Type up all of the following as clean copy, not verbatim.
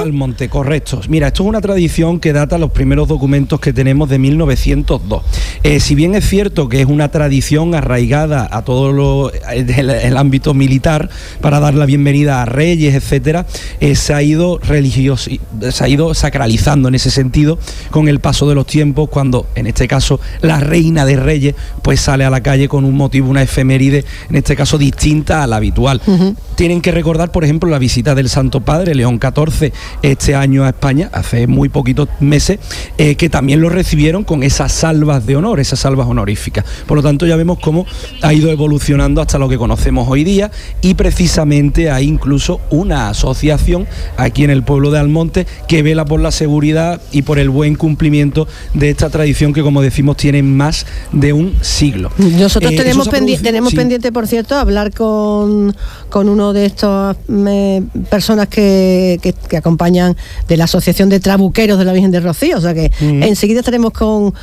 Almonte, correcto. Mira, esto es una tradición que data los primeros documentos que tenemos de 1902. Si bien es cierto que es una tradición arraigada a todo el ámbito militar para dar la bienvenida a reyes, etcétera, se ha ido sacralizando en ese sentido con el paso de los tiempos, cuando en este caso la reina de reyes pues sale a la calle con un motivo, una efeméride, en este caso distinta a la habitual. Tienen que recordar, por ejemplo, la visita del Santo Padre León XIV este año a España, hace muy poquitos meses, que también lo recibieron con esas salvas de honor, esas salvas honoríficas. Por lo tanto, ya vemos cómo ha ido evolucionando hasta lo que conocemos hoy día, y precisamente hay incluso una asociación aquí en el pueblo de Almonte que vela por la seguridad y por el buen cumplimiento de esta tradición que, como decimos, tiene más de un siglo. Nosotros tenemos pendiente, por cierto, hablar con uno de estas personas que acompañan de la Asociación de Trabuqueros de la Virgen del Rocío, o sea que enseguida estaremos con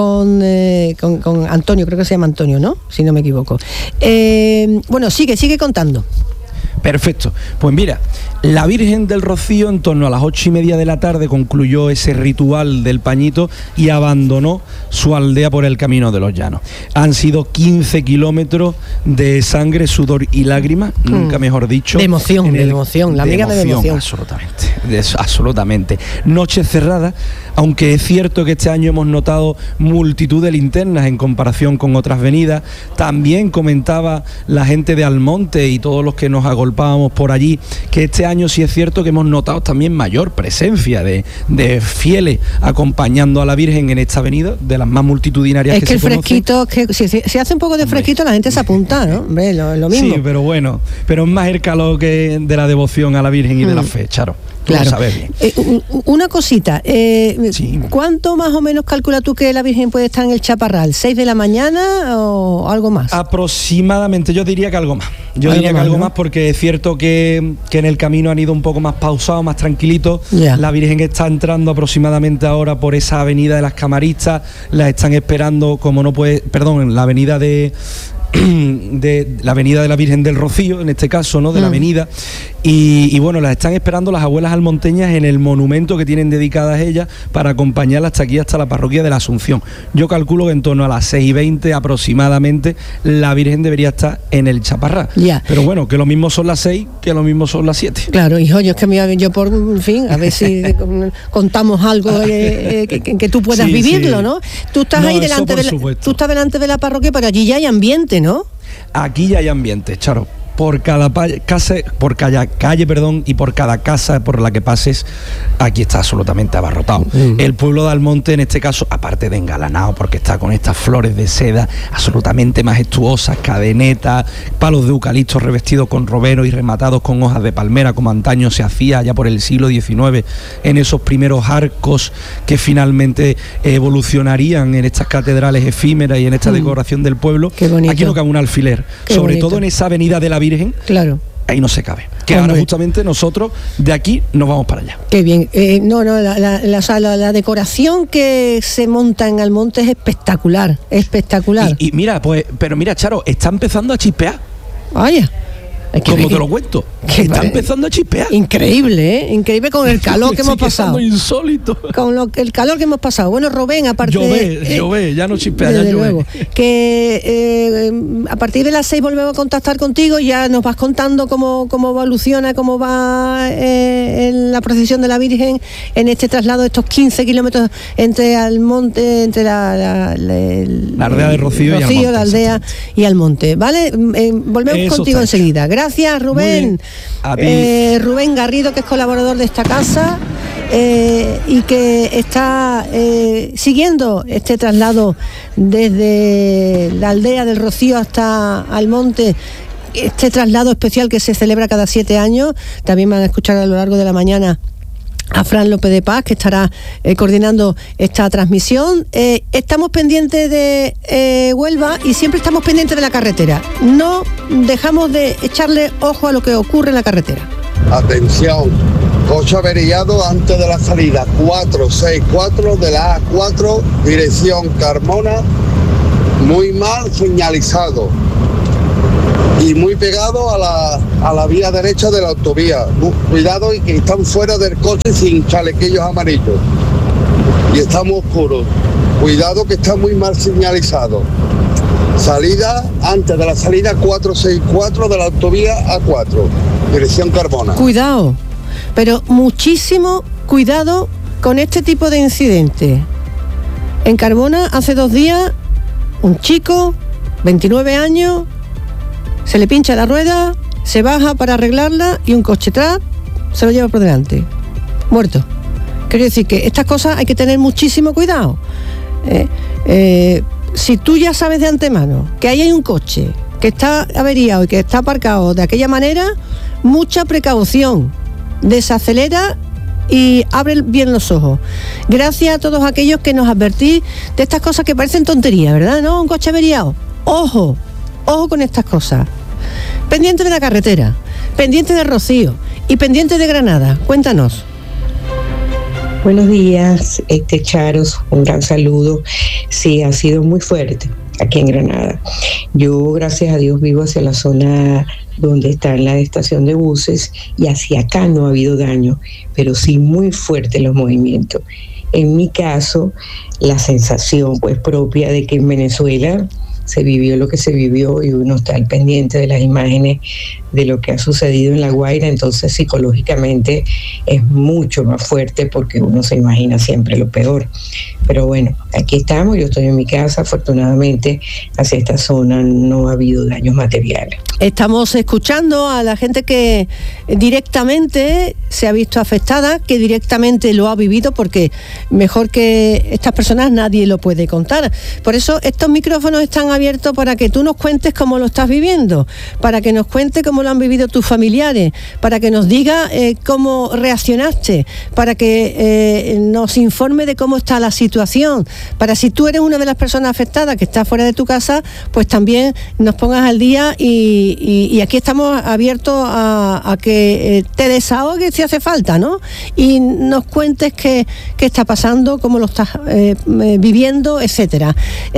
Antonio, creo que se llama Antonio, ¿no? Si no me equivoco. Bueno, sigue contando. Perfecto. Pues mira, la Virgen del Rocío en torno a las 8:30 de la tarde concluyó ese ritual del pañito y abandonó su aldea por el camino de los llanos. Han sido 15 kilómetros de sangre, sudor y lágrimas, nunca mejor dicho. De emoción, la amiga de emoción. Absolutamente. Noche cerrada, aunque es cierto que este año hemos notado multitud de linternas en comparación con otras venidas. También comentaba la gente de Almonte y todos los que nos agolpábamos por allí que este año sí es cierto que hemos notado también mayor presencia de fieles acompañando a la Virgen en esta avenida, de las más multitudinarias que se conocen. Es que el fresquito, que si hace un poco de fresquito, la gente se apunta, ¿no? Hombre, lo mismo. Sí, pero bueno, pero es más el calor que de la devoción a la Virgen y de la fe, Charo. Claro. Sabes bien. Una cosita, sí. ¿Cuánto más o menos calculas tú que la Virgen puede estar en el Chaparral? ¿6 de la mañana o algo más? Aproximadamente, yo diría que algo más. Algo más, porque es cierto que en el camino han ido un poco más pausados, más tranquilitos. Yeah. La Virgen está entrando aproximadamente ahora por esa avenida de las Camaristas, la están esperando, la avenida de la avenida de la Virgen del Rocío, en este caso, ¿no? De la avenida, y bueno, las están esperando las abuelas almonteñas en el monumento que tienen dedicadas ellas para acompañarlas hasta aquí, hasta la parroquia de la Asunción. Yo calculo que en torno a las 6:20 aproximadamente la Virgen debería estar en el Chaparral. Yeah. Pero bueno, que lo mismo son las 6 que lo mismo son las 7. Claro, hijo, yo es que yo por fin, a ver si contamos algo que tú puedas vivirlo, ¿no? Tú estás ahí delante de la parroquia, pero allí ya hay ambiente, ¿no? Aquí ya hay ambiente, Charo. Por cada calle, y por cada casa por la que pases, aquí está absolutamente abarrotado. El pueblo de Almonte, en este caso, aparte de engalanado, porque está con estas flores de seda absolutamente majestuosas, cadenetas, palos de eucalipto revestidos con romero y rematados con hojas de palmera, como antaño se hacía ya por el siglo XIX, en esos primeros arcos que finalmente evolucionarían en estas catedrales efímeras y en esta decoración del pueblo. Aquí no cabe un alfiler, sobre todo en esa avenida de la Virgen. Claro. Ahí no se cabe. Que ahora justamente nosotros de aquí nos vamos para allá. Qué bien. La decoración que se monta en Almonte es espectacular. Y mira, pero mira, Charo, está empezando a chispear. Vaya. Como te lo cuento, está empezando a chispear. Increíble, ¿eh? Increíble con el calor que hemos pasado. Insólito. Con el calor que hemos pasado. Bueno, Rubén, aparte Llueve, ya no chispea, ya llueve. Luego, que a partir de las 6 volvemos a contactar contigo, ya nos vas contando cómo evoluciona, cómo va en la procesión de la Virgen en este traslado de estos 15 kilómetros entre Almonte, entre la aldea de Rocío y Almonte, la aldea y Almonte, ¿vale? Volvemos contigo enseguida. Gracias, Rubén. Rubén Garrido, que es colaborador de esta casa y que está siguiendo este traslado desde la aldea del Rocío hasta Almonte, este traslado especial que se celebra cada 7 años. También van a escuchar a lo largo de la mañana a Fran López de Paz, que estará coordinando esta transmisión. Estamos pendientes de Huelva y siempre estamos pendientes de la carretera. No dejamos de echarle ojo a lo que ocurre en la carretera. Atención, coche averillado antes de la salida 464 de la A4, dirección Carmona, muy mal señalizado. y muy pegado a la vía derecha de la autovía. Cuidado, y que están fuera del coche sin chalequillos amarillos y está muy oscuro. Cuidado, que está muy mal señalizado. Salida, antes de la salida 464 de la autovía A4, dirección Carmona. Cuidado, pero muchísimo cuidado con este tipo de incidentes. En Carmona, hace 2 días, un chico, 29 años, se le pincha la rueda, se baja para arreglarla y un coche atrás se lo lleva por delante. Muerto. Quiero decir que estas cosas hay que tener muchísimo cuidado. Si tú ya sabes de antemano que ahí hay un coche que está averiado y que está aparcado de aquella manera, mucha precaución, desacelera y abre bien los ojos. Gracias a todos aquellos que nos advertís de estas cosas que parecen tonterías, ¿verdad? ¿No? Un coche averiado. Ojo con estas cosas. Pendiente de la carretera, pendiente de Rocío y pendiente de Granada. Cuéntanos. Buenos días, Charos, un gran saludo. Sí, ha sido muy fuerte aquí en Granada. Yo, gracias a Dios, vivo hacia la zona donde está la estación de buses y hacia acá no ha habido daño, pero sí muy fuertes los movimientos. En mi caso, la sensación pues propia de que en Venezuela se vivió lo que se vivió y uno está al pendiente de las imágenes de lo que ha sucedido en La Guaira, entonces psicológicamente es mucho más fuerte porque uno se imagina siempre lo peor. Pero bueno, aquí estamos, yo estoy en mi casa, afortunadamente hacia esta zona no ha habido daños materiales. Estamos escuchando a la gente que directamente se ha visto afectada, que directamente lo ha vivido, porque mejor que estas personas nadie lo puede contar. Por eso estos micrófonos están abiertos para que tú nos cuentes cómo lo estás viviendo, para que nos cuentes cómo lo han vivido tus familiares, para que nos diga cómo reaccionaste, para que nos informe de cómo está la situación, para si tú eres una de las personas afectadas que está fuera de tu casa, pues también nos pongas al día y aquí estamos abiertos a que te desahogues si hace falta, ¿no? Y nos cuentes qué está pasando, cómo lo estás viviendo, etcétera.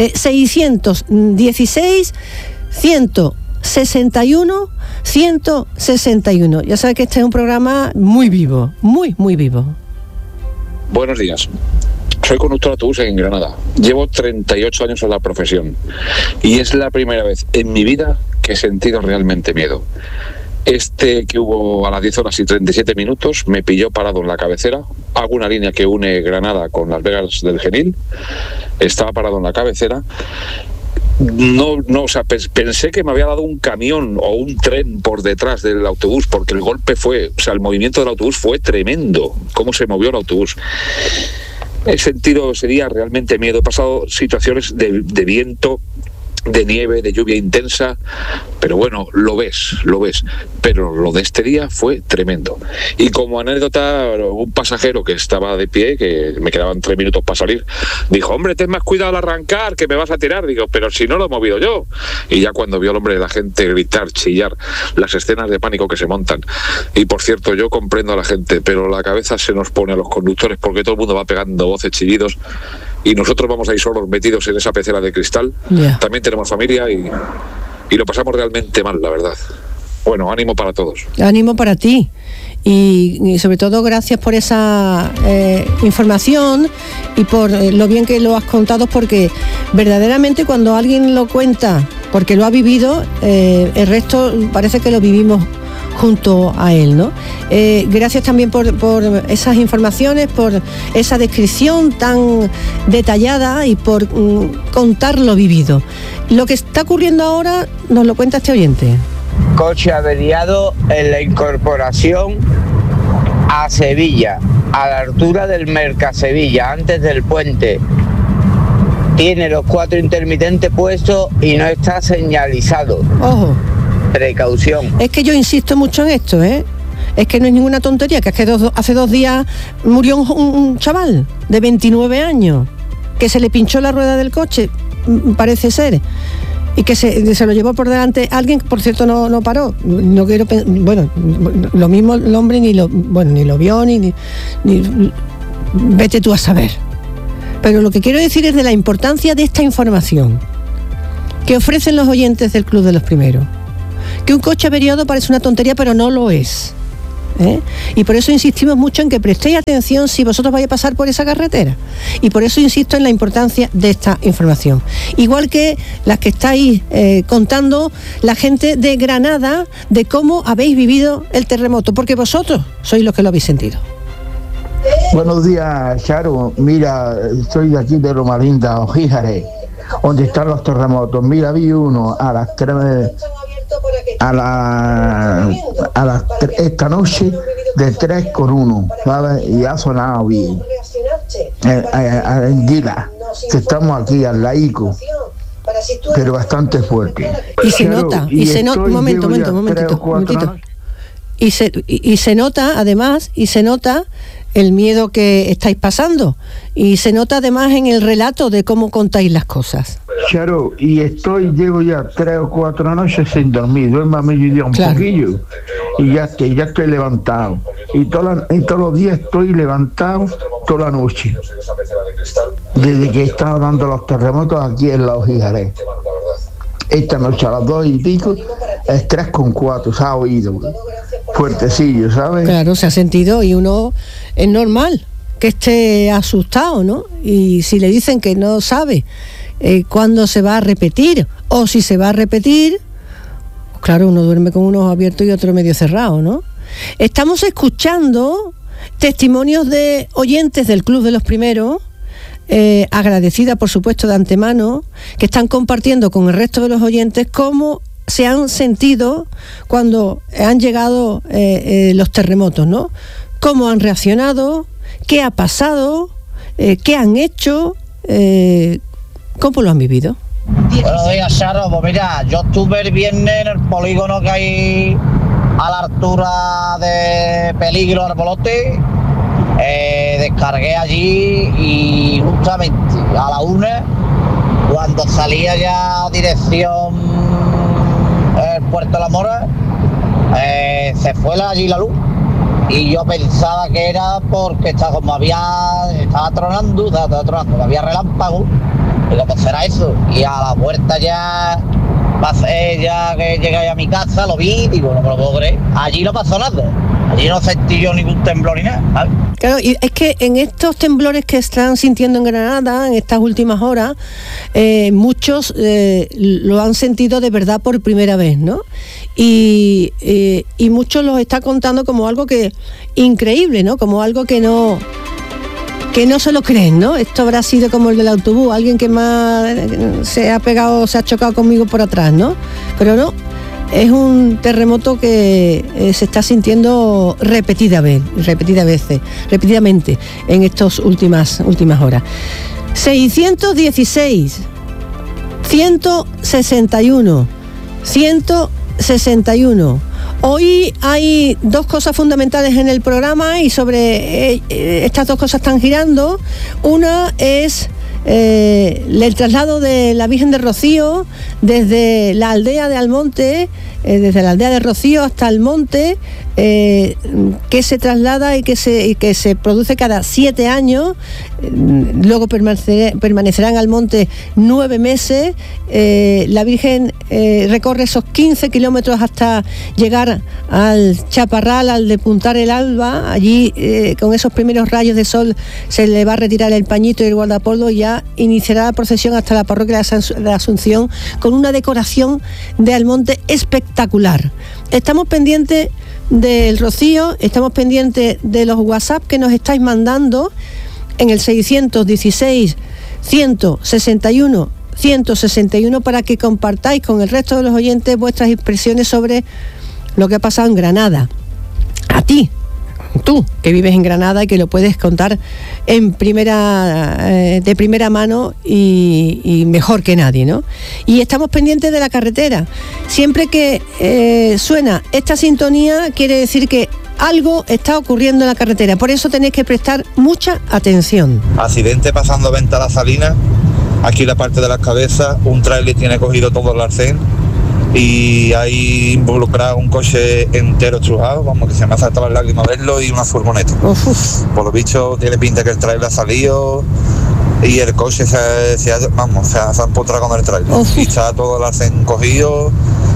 616 161 161. Ya sabes que este es un programa muy vivo, muy vivo. Buenos días. Soy conductor de autobús en Granada. Llevo 38 años en la profesión y es la primera vez en mi vida que he sentido realmente miedo. Que hubo a las 10 horas y 37 minutos me pilló parado en la cabecera. Hago una línea que une Granada con Las Vegas del Genil. Estaba parado en la cabecera. Pensé que me había dado un camión o un tren por detrás del autobús, porque el golpe el movimiento del autobús fue tremendo, cómo se movió el autobús. He sentido ese día realmente miedo. He pasado situaciones de viento, de nieve, de lluvia intensa, pero bueno, lo ves, pero lo de este día fue tremendo. Y como anécdota, un pasajero que estaba de pie, que me quedaban 3 minutos para salir, dijo: hombre, ten más cuidado al arrancar, que me vas a tirar. Digo, pero si no lo he movido yo. Y ya cuando vio al hombre, la gente gritar, chillar, las escenas de pánico que se montan. Y por cierto, yo comprendo a la gente, pero la cabeza se nos pone a los conductores porque todo el mundo va pegando voces, chillidos, y nosotros vamos ahí solos metidos en esa pecera de cristal. Yeah. También tenemos familia y lo pasamos realmente mal, la verdad. Bueno, ánimo para todos. Ánimo para ti. Y sobre todo gracias por esa información y por lo bien que lo has contado, porque verdaderamente cuando alguien lo cuenta porque lo ha vivido, el resto parece que lo vivimos junto a él, ¿no? Gracias también por esas informaciones, por esa descripción tan detallada y por contar lo vivido. Lo que está ocurriendo ahora nos lo cuenta este oyente. Coche averiado en la incorporación a Sevilla, a la altura del Mercasevilla, antes del puente. Tiene los 4 intermitentes puestos y no está señalizado. Ojo. Precaución. Es que yo insisto mucho en esto, Es que no es ninguna tontería, que es que hace 2 días murió un chaval de 29 años que se le pinchó la rueda del coche, parece ser, y que se lo llevó por delante alguien que, por cierto, no paró. No quiero bueno, lo mismo el hombre ni lo vio ni vete tú a saber. Pero lo que quiero decir es de la importancia de esta información que ofrecen los oyentes del Club de los Primeros, que un coche averiado parece una tontería, pero no lo es. Y por eso insistimos mucho en que prestéis atención si vosotros vais a pasar por esa carretera, y por eso insisto en la importancia de esta información, igual que las que estáis contando la gente de Granada, de cómo habéis vivido el terremoto, porque vosotros sois los que lo habéis sentido. Buenos días, Charo. Mira, estoy de aquí de Romarinda, Ojíjare, donde están los terremotos. Mira, vi uno a las 3 esta noche de 3,1, ¿vale? Y ha sonado bien. En Guila, que estamos aquí al laico, pero bastante fuerte. Y se nota, un momentito. Y se nota, además, el miedo que estáis pasando, y se nota además en el relato de cómo contáis las cosas. Charo, y llevo ya 3 o 4 noches sin dormir, duermo a mediodía un poquillo, y ya estoy levantado, y todos los días estoy levantado toda la noche, desde que están dando los terremotos aquí en la Ojíjare. Esta noche a las 2 y pico es 3,4, se ha oído fuertecillo, ¿sabes? Claro, se ha sentido, y uno es normal que esté asustado, ¿no? Y si le dicen que no sabe cuándo se va a repetir, o si se va a repetir, pues claro, uno duerme con unos abiertos y otro medio cerrado, ¿no? Estamos escuchando testimonios de oyentes del Club de los Primeros, agradecida por supuesto de antemano, que están compartiendo con el resto de los oyentes cómo se han sentido cuando han llegado los terremotos, ¿no? Cómo han reaccionado, qué ha pasado, qué han hecho, cómo lo han vivido. Buenos días, Charo. Pues mira, yo estuve el viernes en el polígono que hay a la altura de Peligro Arbolote. Descargué allí y justamente a la 1, cuando salía ya dirección el Puerto de la Mora, se fue allí la luz, y yo pensaba que era porque estaba tronando, había relámpago, y pues será eso, y a la vuelta ya pasé, ya que llegué a mi casa, lo vi, digo, no me lo puedo creer, allí no pasó nada. Allí no sentí yo ningún temblor ni nada, ¿sabes? Claro, y es que en estos temblores que están sintiendo en Granada, en estas últimas horas, muchos lo han sentido de verdad por primera vez, ¿no? Y muchos los está contando como algo que increíble, ¿no? Como algo que no se lo creen, ¿no? Esto habrá sido como el del autobús, alguien que más se ha chocado conmigo por atrás, ¿no? Pero no. Es un terremoto que se está sintiendo repetidamente en estas últimas horas. 616, 161, 161. Hoy hay dos cosas fundamentales en el programa, y sobre estas dos cosas están girando. Una es el traslado de la Virgen de Rocío desde la aldea de Almonte, desde la aldea de Rocío hasta Almonte, que se traslada y que se produce cada 7 años. Luego permanecerá en Almonte 9 meses. La Virgen recorre esos 15 kilómetros hasta llegar al Chaparral, al de Puntar el Alba. Allí, con esos primeros rayos de sol, se le va a retirar el pañito y el guardapolvo, y ya iniciará la procesión hasta la parroquia de la Asunción, con una decoración de Almonte espectacular. Estamos pendientes del Rocío, estamos pendientes de los WhatsApp que nos estáis mandando en el 616 161 161 para que compartáis con el resto de los oyentes vuestras impresiones sobre lo que ha pasado en Granada. A ti, tú que vives en Granada y que lo puedes contar de primera mano y mejor que nadie, ¿no? Y estamos pendientes de la carretera. Siempre que suena esta sintonía, quiere decir que algo está ocurriendo en la carretera. Por eso tenéis que prestar mucha atención. Accidente pasando Venta La Salina. Aquí la parte de las cabezas, un tráiler tiene cogido todo el arcén y hay involucrado un coche entero estrujado, vamos, que se me ha saltado las lágrimas verlo, y una furgoneta. Por lo visto tiene pinta que el tráiler ha salido y el coche se ha empotrado con el tráiler. Y está todo el arcén cogido,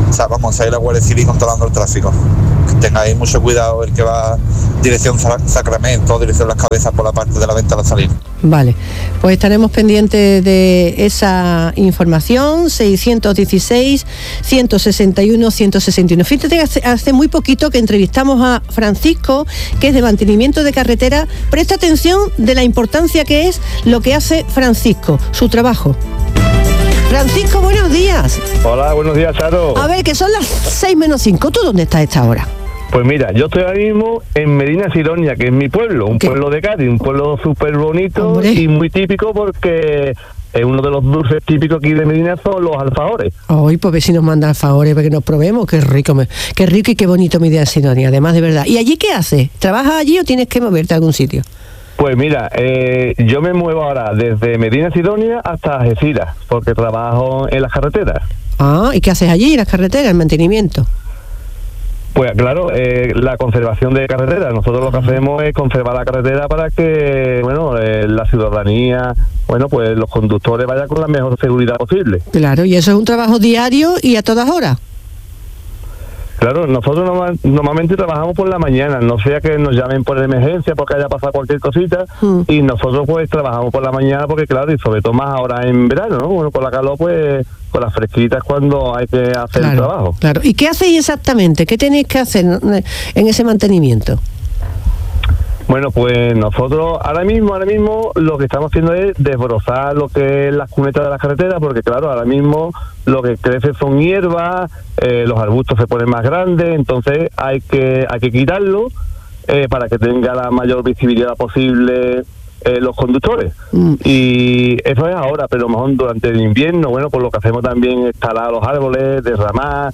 O sea, vamos a ir a la Guardia Civil controlando el tráfico. Que tengáis mucho cuidado el que va dirección Sacramento, dirección Las Cabezas por la parte de la Venta a la Salina. Vale, pues estaremos pendientes de esa información. 616 161 161. Fíjate que hace muy poquito que entrevistamos a Francisco, que es de mantenimiento de carretera. Presta atención de la importancia que es lo que hace Francisco, su trabajo. Francisco, buenos días. Hola, buenos días, Charo. A ver, que son las 6 menos 5. ¿Tú dónde estás a esta hora? Pues mira, yo estoy ahora mismo en Medina Sidonia, que es mi pueblo, un pueblo de Cádiz, un pueblo súper bonito. ¡Hombre! Y muy típico porque uno de los dulces típicos aquí de Medina son los alfajores. Ay, pues vecinos manda alfajores para que nos probemos. Qué rico y qué bonito Medina Sidonia, además de verdad. ¿Y allí qué haces? ¿Trabajas allí o tienes que moverte a algún sitio? Pues mira, yo me muevo ahora desde Medina Sidonia hasta Algeciras, porque trabajo en las carreteras. Ah, ¿y qué haces allí en las carreteras, el mantenimiento? Pues claro, la conservación de carreteras. Nosotros lo que hacemos es conservar la carretera para que, bueno, la ciudadanía, bueno, pues los conductores vayan con la mejor seguridad posible. Claro, y eso es un trabajo diario y a todas horas. Claro, nosotros normalmente trabajamos por la mañana, no sea que nos llamen por emergencia porque haya pasado cualquier cosita, y nosotros pues trabajamos por la mañana porque claro, y sobre todo más ahora en verano, ¿no? Bueno, con la calor pues con las fresquitas cuando hay que hacer el trabajo. Claro, ¿y qué hacéis exactamente? ¿Qué tenéis que hacer en ese mantenimiento? Bueno, pues nosotros ahora mismo lo que estamos haciendo es desbrozar lo que es las cunetas de las carreteras, porque claro, ahora mismo lo que crece son hierbas, los arbustos se ponen más grandes, entonces hay que quitarlo para que tenga la mayor visibilidad posible los conductores. Y eso es ahora, pero a lo mejor durante el invierno, bueno, pues lo que hacemos también es talar los árboles, derramar,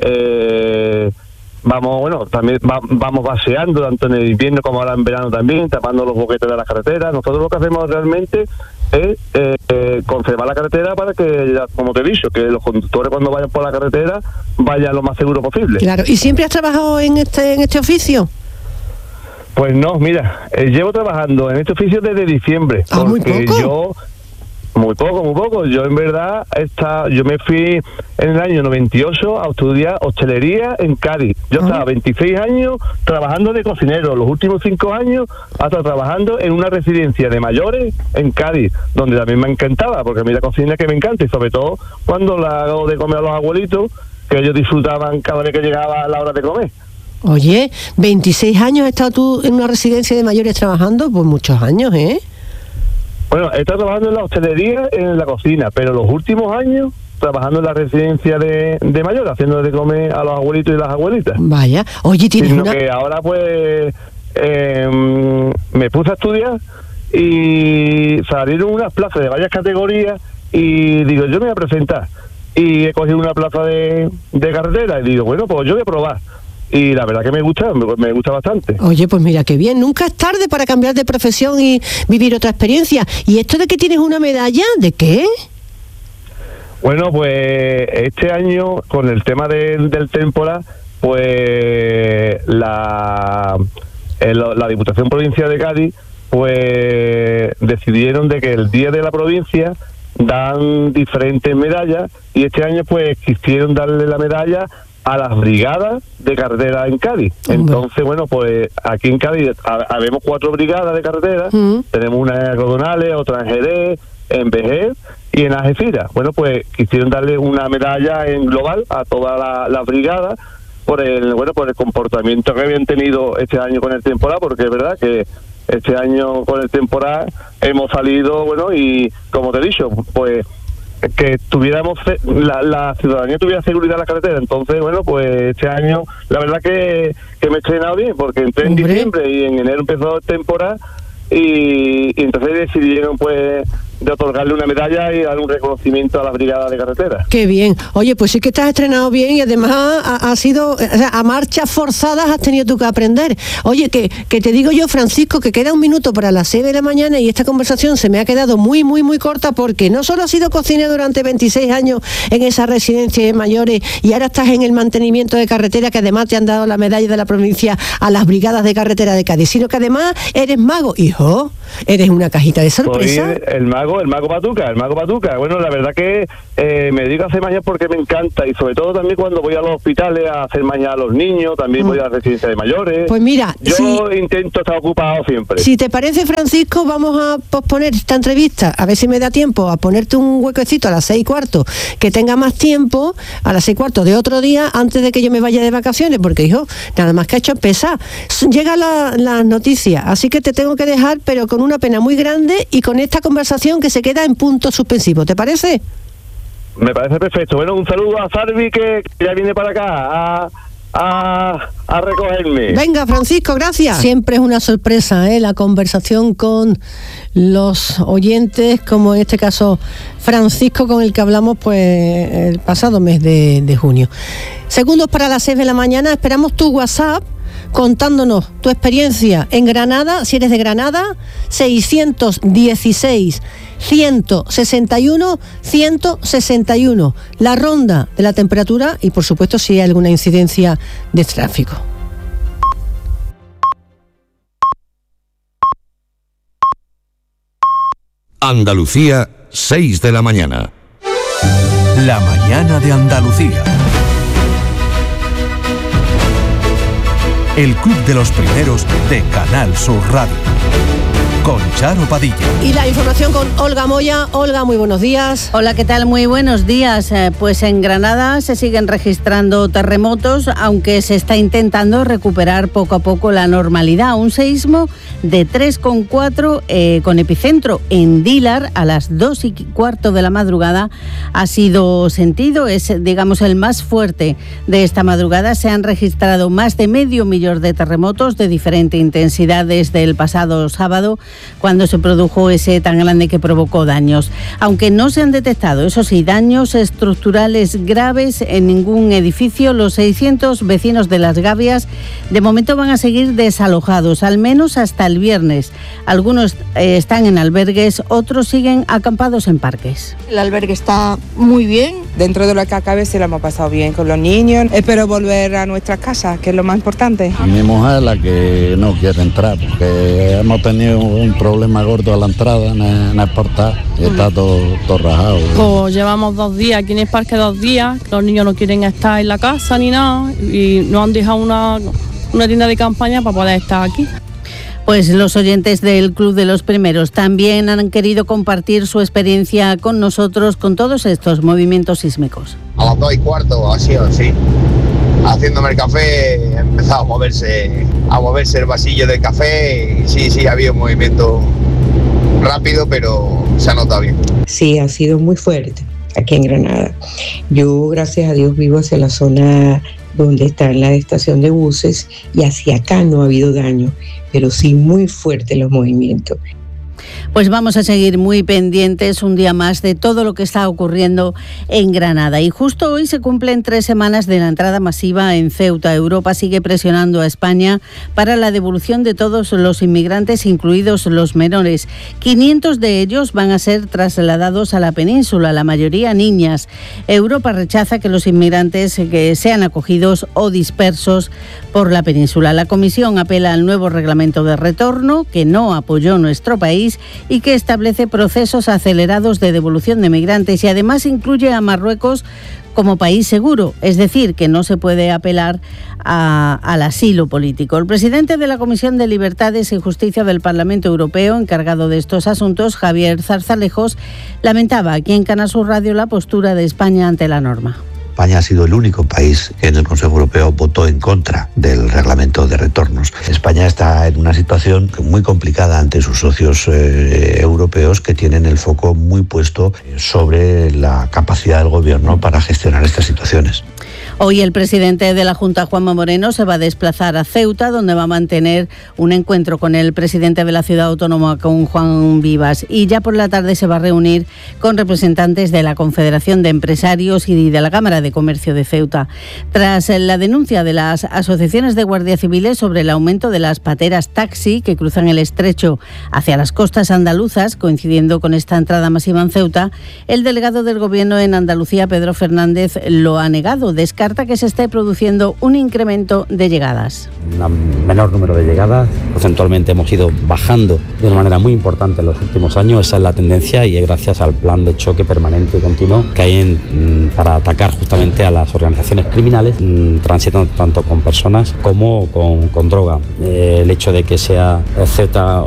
también vamos vaciando tanto en el invierno como ahora en verano también, tapando los boquetes de las carreteras. Nosotros lo que hacemos realmente es conservar la carretera para que, como te he dicho, que los conductores cuando vayan por la carretera vayan lo más seguro posible. Claro, ¿y siempre has trabajado en este oficio? Pues no, mira, llevo trabajando en este oficio desde diciembre. ¿Muy poco? Muy poco. Yo en verdad yo me fui en el año 98 a estudiar hostelería en Cádiz. Yo estaba 26 años trabajando de cocinero, los últimos 5 años hasta trabajando en una residencia de mayores en Cádiz, donde también me encantaba, porque a mí la cocina que me encanta, y sobre todo cuando la hago de comer a los abuelitos, que ellos disfrutaban cada vez que llegaba la hora de comer. Oye, 26 años has estado tú en una residencia de mayores trabajando, pues muchos años, ¿eh? Bueno, he estado trabajando en la hostelería, en la cocina, pero los últimos años trabajando en la residencia de mayores, haciendo de comer a los abuelitos y las abuelitas. Vaya, oye, tienes una... que ahora pues me puse a estudiar y salieron unas plazas de varias categorías y digo, yo me voy a presentar. Y he cogido una plaza de carretera y digo, bueno, pues yo voy a probar. Y la verdad que me gusta bastante. Oye, pues mira, qué bien. Nunca es tarde para cambiar de profesión y vivir otra experiencia. ¿Y esto de que tienes una medalla, de qué? Bueno, pues este año, con el tema del temporal, pues la Diputación Provincial de Cádiz, pues decidieron de que el día de la provincia dan diferentes medallas, y este año pues quisieron darle la medalla a las brigadas de carretera en Cádiz. Entonces, bueno, pues aquí en Cádiz habemos 4 brigadas de carretera. Tenemos una en Rodonales, otra en Jerez, en Vejer y en Algeciras. Bueno, pues quisieron darle una medalla en global a todas las brigadas por el comportamiento que habían tenido este año con el temporal, porque es verdad que este año con el temporal hemos salido, bueno, y como te he dicho, pues que tuviéramos la ciudadanía tuviera seguridad en la carretera. Entonces, bueno, pues este año la verdad que me he estrenado bien, porque entré en diciembre y en enero empezó el temporal y entonces decidieron pues de otorgarle una medalla y dar un reconocimiento a la brigada de carretera. Qué bien. Oye, pues sí que te has estrenado bien y además ha sido, o sea, a marchas forzadas has tenido tú que aprender. Oye, que te digo yo, Francisco, que queda un minuto para las 6 de la mañana y esta conversación se me ha quedado muy corta, porque no solo has sido cocinero durante 26 años en esa residencia de mayores y ahora estás en el mantenimiento de carretera, que además te han dado la medalla de la provincia a las brigadas de carretera de Cádiz, sino que además eres mago. Hijo, eres una cajita de sorpresa. Soy el mago Batuca. Bueno, la verdad que me dedico a hacer mañas porque me encanta, y sobre todo también cuando voy a los hospitales a hacer mañas a los niños, también voy a la residencia de mayores. Pues mira, yo intento estar ocupado siempre. Si te parece, Francisco, vamos a posponer esta entrevista, a ver si me da tiempo a ponerte un huequecito a las 6:15, que tenga más tiempo, a las 6:15 de otro día, antes de que yo me vaya de vacaciones, porque hijo, nada más que ha hecho empezar. Llega la noticia, así que te tengo que dejar, pero con una pena muy grande y con esta conversación que se queda en punto suspensivo. ¿Te parece? Me parece perfecto. Bueno, un saludo a Sarvi, que ya viene para acá a recogerme. Venga, Francisco, gracias. Siempre es una sorpresa, la conversación con los oyentes, como en este caso Francisco, con el que hablamos pues el pasado mes de junio. Segundos para las 6 de la mañana, esperamos tu WhatsApp contándonos tu experiencia en Granada, si eres de Granada, 616 161 161, la ronda de la temperatura y por supuesto si hay alguna incidencia de tráfico. Andalucía, 6 de la mañana. La mañana de Andalucía. El Club de los Primeros de Canal Sur Radio. Con Charo Padilla. Y la información con Olga Moya. Olga, muy buenos días. Hola, ¿qué tal? Muy buenos días. Pues en Granada se siguen registrando terremotos, aunque se está intentando recuperar poco a poco la normalidad. Un seísmo de 3,4 con epicentro en Dílar a las 2:15 de la madrugada ha sido sentido. Es, digamos, el más fuerte de esta madrugada. Se han registrado más de 500.000 de terremotos de diferente intensidad desde el pasado sábado, cuando se produjo ese tan grande que provocó daños. Aunque no se han detectado, eso sí, daños estructurales graves en ningún edificio, los 600 vecinos de Las Gavias de momento van a seguir desalojados, al menos hasta el viernes. Algunos están en albergues, otros siguen acampados en parques. El albergue está muy bien. Dentro de lo que acabe se lo hemos pasado bien con los niños. Espero volver a nuestras casas, que es lo más importante. Mi mujer es la que no quiere entrar, porque hemos tenido un problema gordo a la entrada en el portal y está todo rajado. Pues llevamos 2 días aquí en el parque, 2 días, los niños no quieren estar en la casa ni nada y nos han dejado una tienda de campaña para poder estar aquí. Pues los oyentes del Club de los Primeros también han querido compartir su experiencia con nosotros con todos estos movimientos sísmicos. A las 2:15 ha sido así. Haciéndome el café, ha empezado a moverse el vasillo del café y sí, ha habido un movimiento rápido, pero se ha notado bien. Sí, ha sido muy fuerte aquí en Granada. Yo, gracias a Dios, vivo hacia la zona donde está la estación de buses y hacia acá no ha habido daño, pero sí muy fuertes los movimientos. Pues vamos a seguir muy pendientes un día más de todo lo que está ocurriendo en Granada. Y justo hoy se cumplen 3 semanas de la entrada masiva en Ceuta. Europa sigue presionando a España para la devolución de todos los inmigrantes, incluidos los menores. 500 de ellos van a ser trasladados a la península, la mayoría niñas. Europa rechaza que los inmigrantes que sean acogidos o dispersos por la península. La Comisión apela al nuevo reglamento de retorno que no apoyó nuestro país y que establece procesos acelerados de devolución de migrantes y además incluye a Marruecos como país seguro, es decir, que no se puede apelar al asilo político. El presidente de la Comisión de Libertades y Justicia del Parlamento Europeo, encargado de estos asuntos, Javier Zarzalejos, lamentaba aquí en Canal Sur Radio la postura de España ante la norma. España ha sido el único país que en el Consejo Europeo votó en contra del reglamento de retornos. España está en una situación muy complicada ante sus socios europeos, que tienen el foco muy puesto sobre la capacidad del gobierno para gestionar estas situaciones. Hoy el presidente de la Junta, Juanma Moreno, se va a desplazar a Ceuta, donde va a mantener un encuentro con el presidente de la ciudad autónoma, con Juan Vivas. Y ya por la tarde se va a reunir con representantes de la Confederación de Empresarios y de la Cámara de Comercio de Ceuta. Tras la denuncia de las asociaciones de guardias civiles sobre el aumento de las pateras taxi que cruzan el estrecho hacia las costas andaluzas, coincidiendo con esta entrada masiva en Ceuta, el delegado del Gobierno en Andalucía, Pedro Fernández, lo ha negado. Descarta descarta que se esté produciendo un incremento de llegadas. Un menor número de llegadas, porcentualmente hemos ido bajando de una manera muy importante en los últimos años, esa es la tendencia y es gracias al plan de choque permanente y continuo que hay para atacar justamente a las organizaciones criminales, transitando tanto con personas como con droga. El hecho de que sea Z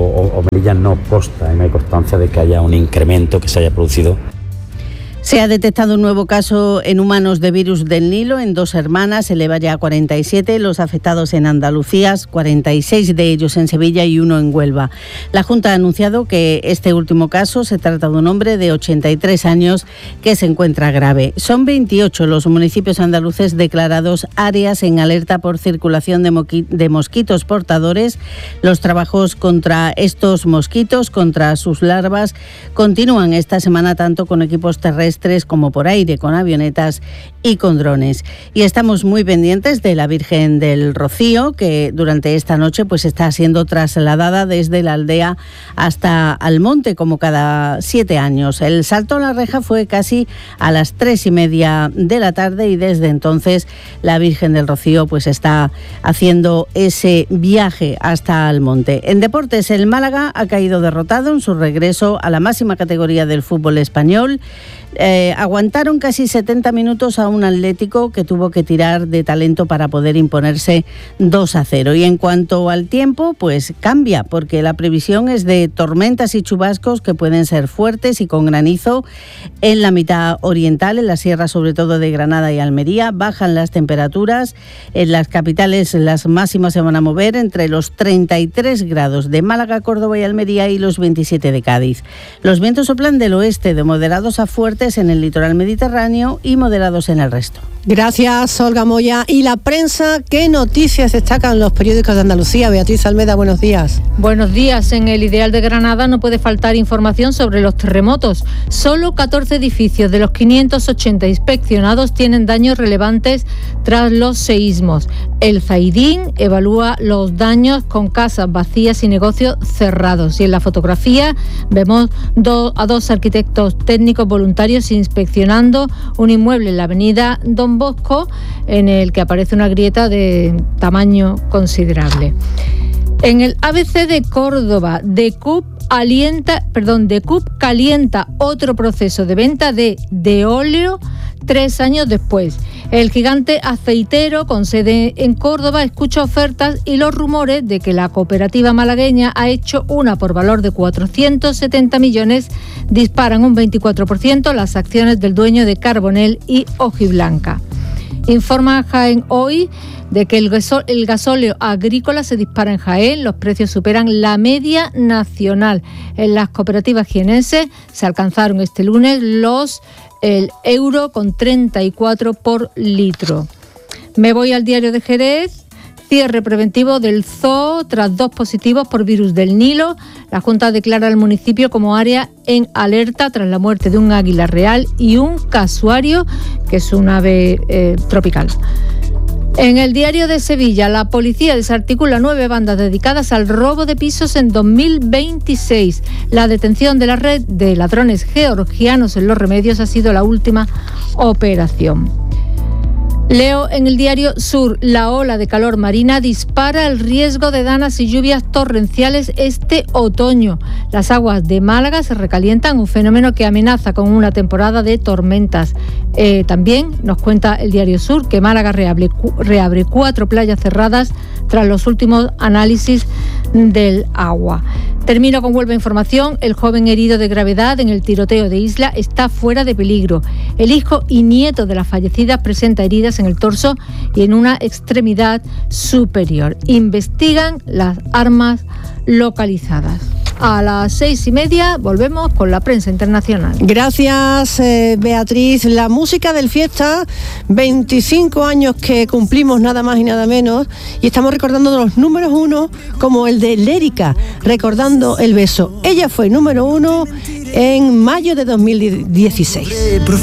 o Melilla no consta, y no hay constancia de que haya un incremento que se haya producido. Se ha detectado un nuevo caso en humanos de virus del Nilo en 2 hermanas, eleva ya a 47 los afectados en Andalucía, 46 de ellos en Sevilla y 1 en Huelva. La Junta ha anunciado que este último caso se trata de un hombre de 83 años que se encuentra grave. Son 28 los municipios andaluces declarados áreas en alerta por circulación de mosquitos portadores. Los trabajos contra estos mosquitos, contra sus larvas, continúan esta semana tanto con equipos terrestres como por aire, con avionetas y con drones. Y estamos muy pendientes de la Virgen del Rocío, que durante esta noche pues está siendo trasladada desde la aldea hasta Almonte, como cada 7 años. El salto a la reja fue casi a las 3:30 de la tarde y desde entonces la Virgen del Rocío pues está haciendo ese viaje hasta Almonte. En deportes, el Málaga ha caído derrotado en su regreso a la máxima categoría del fútbol español. Aguantaron casi 70 minutos a un Atlético que tuvo que tirar de talento para poder imponerse 2-0. Y en cuanto al tiempo, pues cambia, porque la previsión es de tormentas y chubascos que pueden ser fuertes y con granizo en la mitad oriental, en la sierra sobre todo de Granada y Almería. Bajan las temperaturas, en las capitales las máximas se van a mover entre los 33 grados de Málaga, Córdoba y Almería y los 27 de Cádiz. Los vientos soplan del oeste de moderados a fuertes en el litoral mediterráneo y moderados en el resto. Gracias, Olga Moya. ¿Y la prensa? ¿Qué noticias destacan los periódicos de Andalucía? Beatriz Almeda, buenos días. Buenos días. En El Ideal de Granada no puede faltar información sobre los terremotos. Solo 14 edificios de los 580 inspeccionados tienen daños relevantes tras los seísmos. El Zaidín evalúa los daños con casas vacías y negocios cerrados. Y en la fotografía vemos a 2 arquitectos técnicos voluntarios inspeccionando un inmueble en la avenida Don Bosco, en el que aparece una grieta de tamaño considerable. En el ABC de Córdoba, DECUP calienta otro proceso de venta de Deoleo 3 años después. El gigante aceitero con sede en Córdoba escucha ofertas y los rumores de que la cooperativa malagueña ha hecho una por valor de 470 millones disparan un 24% las acciones del dueño de Carbonell y Hojiblanca. Informa Jaén Hoy de que el gasóleo agrícola se dispara en Jaén, los precios superan la media nacional. En las cooperativas jienenses se alcanzaron este lunes el euro con 34 por litro. Me voy al Diario de Jerez. Cierre preventivo del zoo tras 2 positivos por virus del Nilo. La Junta declara al municipio como área en alerta tras la muerte de un águila real y un casuario, que es un ave tropical. En el Diario de Sevilla, la policía desarticula 9 bandas dedicadas al robo de pisos en 2026. La detención de la red de ladrones georgianos en Los Remedios ha sido la última operación. Leo en el Diario Sur, la ola de calor marina dispara el riesgo de danas y lluvias torrenciales este otoño. Las aguas de Málaga se recalientan, un fenómeno que amenaza con una temporada de tormentas. También nos cuenta el Diario Sur que Málaga reabre 4 playas cerradas tras los últimos análisis del agua. Termino con Huelva Información. El joven herido de gravedad en el tiroteo de Isla está fuera de peligro. El hijo y nieto de la fallecida presenta heridas en el torso y en una extremidad superior. Investigan las armas localizadas. A las 6:30 volvemos con la prensa internacional. Gracias, Beatriz. La música del Fiesta, 25 años que cumplimos nada más y nada menos, y estamos recordando los números 1 como el de Lérica, recordando el beso. Ella fue número 1 en mayo de 2016.